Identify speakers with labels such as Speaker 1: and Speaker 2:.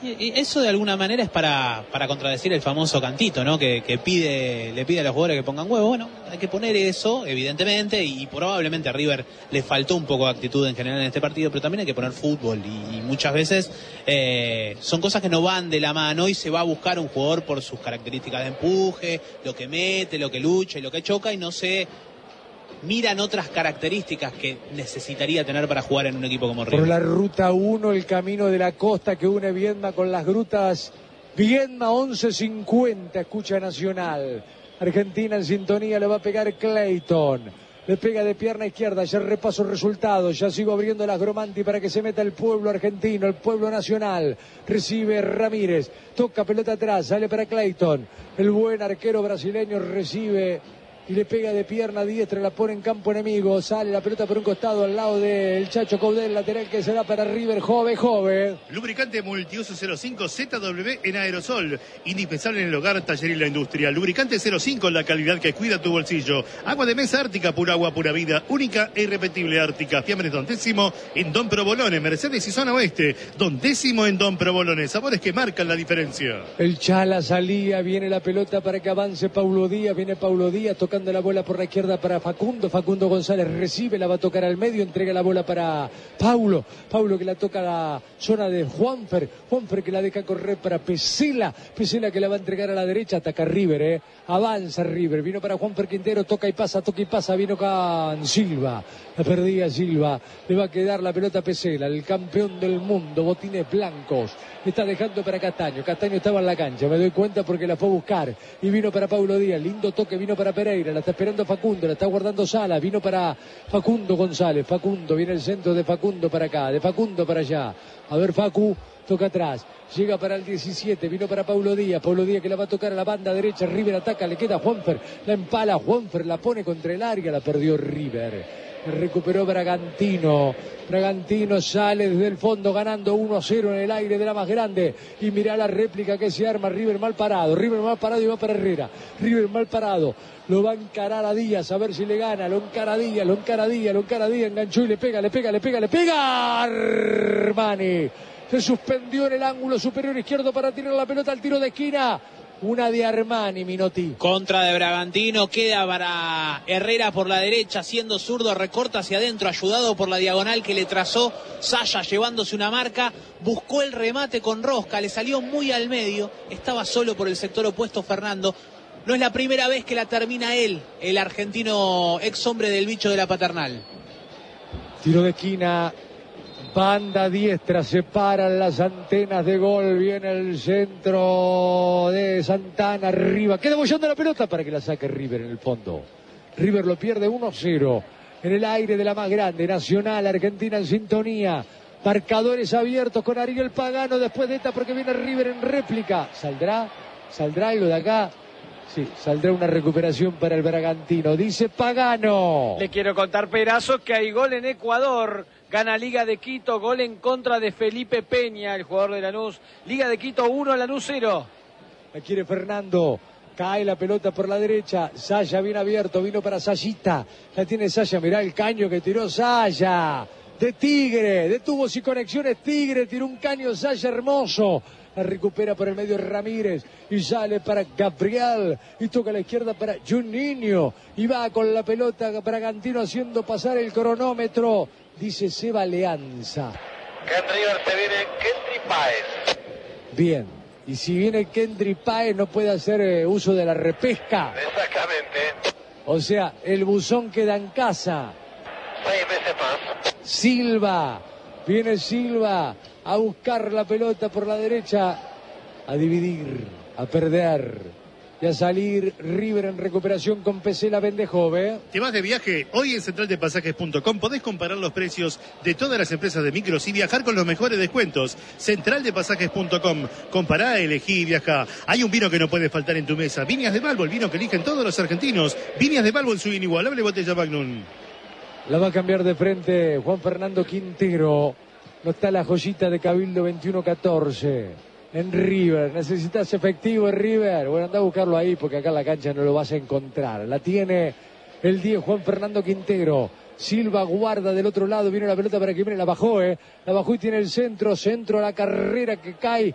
Speaker 1: Y eso de alguna manera es para contradecir el famoso cantito, ¿no? Que le pide a los jugadores que pongan huevo. Bueno, hay que poner eso, evidentemente, y probablemente a River le faltó un poco de actitud en general en este partido, pero también hay que poner fútbol, y muchas veces son cosas que no van de la mano, y se va a buscar un jugador por sus características de empuje, lo que mete, lo que lucha y lo que choca, y no se miran otras características que necesitaría tener para jugar en un equipo como River.
Speaker 2: Por la ruta 1, el camino de la costa que une Viedma con las grutas. Viedma 11:50, escucha Nacional. Argentina en sintonía, le va a pegar Clayton. Le pega de pierna izquierda, ya repaso resultados, ya sigo abriendo las Gromanti para que se meta el pueblo argentino, el pueblo nacional. Recibe Ramírez, toca pelota atrás, sale para Clayton. El buen arquero brasileño recibe y le pega de pierna diestra, la pone en campo enemigo, sale la pelota por un costado al lado del Chacho Caudel, lateral que será para River. Jove.
Speaker 3: Lubricante multiuso 05 ZW en aerosol, indispensable en el hogar, taller y la industria. Lubricante 05, la calidad que cuida tu bolsillo. Agua de mesa Ártica, pura agua, pura vida, única e irrepetible Ártica. Fiambres Don Décimo en Don Provolone, Mercedes y zona oeste. Don Décimo en Don Provolone, sabores que marcan la diferencia.
Speaker 2: El Chala salía, viene la pelota para que avance Paulo Díaz, viene Paulo Díaz tocando la bola por la izquierda para Facundo González recibe, la va a tocar al medio, entrega la bola para Paulo que la toca a la zona de Juanfer que la deja correr para Pesela que la va a entregar a la derecha, ataca River, avanza River, vino para Juanfer Quintero, toca y pasa, vino con Silva, la perdía Silva, le va a quedar la pelota a Pesela, el campeón del mundo, botines blancos, está dejando para Castaño estaba en la cancha, me doy cuenta porque la fue a buscar, y vino para Paulo Díaz, lindo toque, vino para Pereira, la está esperando Facundo, la está guardando Sala, vino para Facundo González, viene el centro de Facundo para acá, de Facundo para allá, a ver Facu, toca atrás, llega para el 17, vino para Paulo Díaz que la va a tocar a la banda derecha, River ataca, le queda Juanfer, la empala Juanfer, la pone contra el área, la perdió River. Recuperó Bragantino sale desde el fondo ganando 1-0 en el aire de la más grande, y mirá la réplica que se arma. River mal parado y va para Herrera, River mal parado, lo va a encarar a Díaz a ver si le gana, lo encara Díaz, enganchó y le pega Armani, se suspendió en el ángulo superior izquierdo para tirar la pelota al tiro de esquina. Una de Armani, Minotti.
Speaker 1: Contra de Bragantino, queda para Herrera por la derecha, siendo zurdo, recorta hacia adentro, ayudado por la diagonal que le trazó Saya, llevándose una marca, buscó el remate con rosca, le salió muy al medio, estaba solo por el sector opuesto Fernando. No es la primera vez que la termina él, el argentino ex hombre del bicho de la Paternal.
Speaker 2: Tiro de esquina. Banda diestra, separan las antenas de gol, viene el centro de Santana, arriba, queda bollando la pelota para que la saque River en el fondo. River lo pierde 1-0 en el aire de la más grande, Nacional, Argentina en sintonía, marcadores abiertos con Ariel Pagano después de esta porque viene River en réplica. ¿Saldrá algo de acá? Sí, saldrá una recuperación para el Bragantino, dice Pagano.
Speaker 4: Le quiero contar, Perazo, que hay gol en Ecuador. Gana Liga de Quito, gol en contra de Felipe Peña, el jugador de Lanús. Liga de Quito 1, Lanús 0.
Speaker 2: La quiere Fernando. Cae la pelota por la derecha. Saya bien abierto, vino para Sayita. La tiene Saya, mirá el caño que tiró Saya. De Tigre, de tubos y conexiones Tigre, tiró un caño Saya hermoso. La recupera por el medio Ramírez y sale para Gabriel y toca a la izquierda para Juninho y va con la pelota Bragantino haciendo pasar el cronómetro. Dice Seba Leanza.
Speaker 5: Que en River se viene Kendry Páez.
Speaker 2: Bien, y si viene Kendry Páez no puede hacer uso de la repesca.
Speaker 5: Exactamente.
Speaker 2: O sea, el buzón queda en casa.
Speaker 5: 6 veces más.
Speaker 2: Silva, viene Silva a buscar la pelota por la derecha, a dividir, a perder. Y a salir River en recuperación con Pesela Vendejove.
Speaker 3: ¿Te vas de viaje? Hoy en centraldepasajes.com podés comparar los precios de todas las empresas de micros y viajar con los mejores descuentos. Centraldepasajes.com. Compará, elegí y viajá. Hay un vino que no puede faltar en tu mesa. Viñas de Balbo, el vino que eligen todos los argentinos. Viñas de Balbo en su inigualable botella Magnum.
Speaker 2: La va a cambiar de frente Juan Fernando Quintero. No está la joyita de Cabildo 21-14. En River, necesitas efectivo en River. Bueno, anda a buscarlo ahí porque acá en la cancha no lo vas a encontrar. La tiene el 10 Juan Fernando Quintero. Silva guarda del otro lado, viene la pelota para que viene, la bajó y tiene el centro a la carrera que cae